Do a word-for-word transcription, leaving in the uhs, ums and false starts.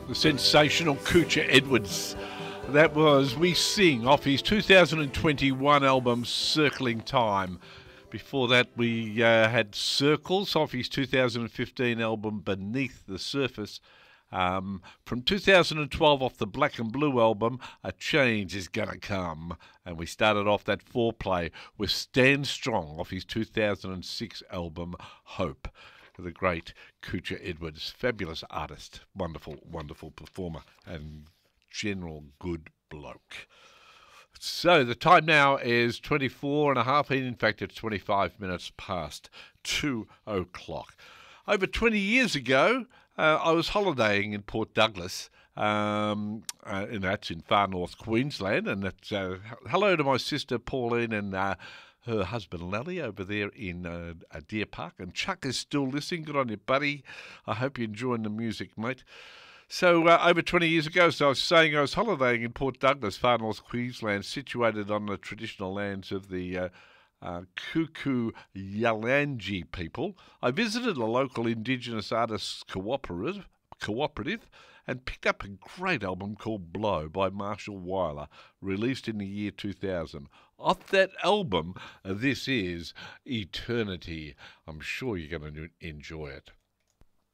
The sensational Coocher Edwards. That was We Sing off his two thousand twenty-one album Circling Time. Before that we uh, had Circles off his two thousand fifteen album Beneath the Surface. Um, from two thousand twelve off the Black and Blue album, A Change Is Gonna Come. And we started off that foreplay with Stand Strong off his two thousand six album Hope. The great Coocher Edwards, fabulous artist, wonderful, wonderful performer, and general good bloke. So the time now is twenty-four and a half, in fact it's twenty-five minutes past two o'clock. Over twenty years ago, uh, I was holidaying in Port Douglas, um, uh, and that's in far north Queensland, and that's, uh, hello to my sister Pauline and uh, her husband Lally over there in uh, Deer Park. And Chuck is still listening. Good on you, buddy. I hope you're enjoying the music, mate. So uh, over twenty years ago, so I was saying I was holidaying in Port Douglas, far north Queensland, situated on the traditional lands of the uh, uh, Kuku Yalanji people. I visited a local Indigenous artists cooperative, cooperative and picked up a great album called Blow by Marshall Weiler, released in the year two thousand. Off that album, uh, this is Eternity. I'm sure you're going to enjoy it.